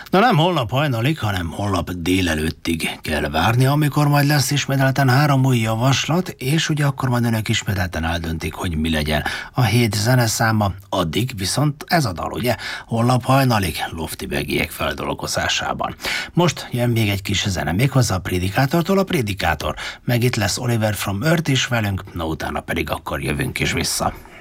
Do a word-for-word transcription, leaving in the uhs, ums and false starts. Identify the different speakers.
Speaker 1: Na nem holnap hajnalig, hanem holnap délelőttig kell várni, amikor majd lesz ismételten három új javaslat, és ugye akkor majd önök ismételten eldöntik, hogy mi legyen a hét zeneszáma. Addig viszont ez a dal, ugye? Holnap hajnalig Lofty Begiek feldolgozásában. Most jön még egy kis zene, méghozzá a Prédikátortól a Prédikátor. Meg itt lesz Oliver from Earth is velünk, na utána pedig akkor jövünk is vissza.